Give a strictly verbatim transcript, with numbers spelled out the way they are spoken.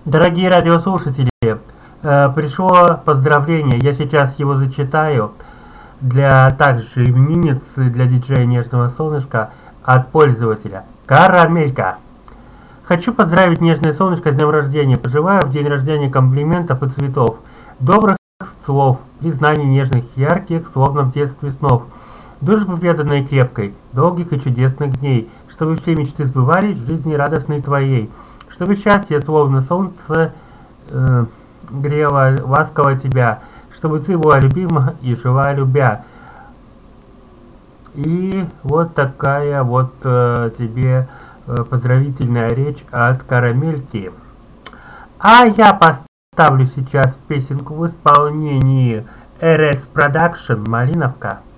Дорогие радиослушатели, э, пришло поздравление, я сейчас его зачитаю, для также именинницы, для диджея Нежного Солнышка от пользователя. Карамелька. Хочу поздравить Нежное Солнышко с днем рождения. Пожелаю в день рождения комплиментов и цветов, добрых слов, признаний нежных, ярких, словно в детстве снов, дружбы преданной и крепкой, долгих и чудесных дней, чтобы все мечты сбывались в жизни радостной твоей, чтобы счастье, словно солнце, э, грело ласково тебя, чтобы ты была любима и жила любя. И вот такая вот э, тебе э, поздравительная речь от Карамельки. А я поставлю сейчас песенку в исполнении эр эс Production «Малиновка».